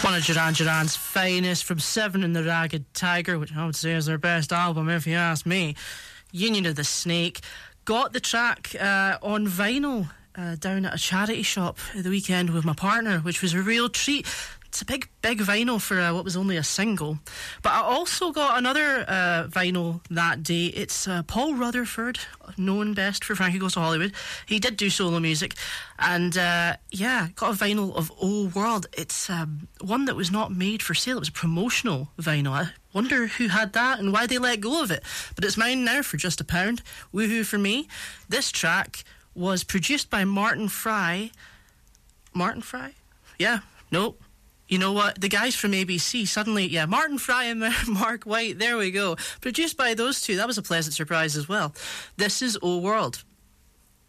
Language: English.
One of Duran Duran's finest, from Seven and the Ragged Tiger, which I would say is their best album if you ask me. Union of the Snake. Got the track on vinyl down at a charity shop at the weekend with my partner, which was a real treat. It's a big vinyl for what was only a single. But I also got another vinyl that day. It's Paul Rutherford, known best for Frankie Goes to Hollywood. He did do solo music. And got a vinyl of Old World. It's one that was not made for sale. It was a promotional vinyl. I wonder who had that and why they let go of it. But it's mine now for just £1. Woohoo for me. This track was produced by Martin Fry. Martin Fry? Yeah, no. You know what? The guys from ABC suddenly, Martin Fry and Mark White, there we go. Produced by those two. That was a pleasant surprise as well. This is Old World.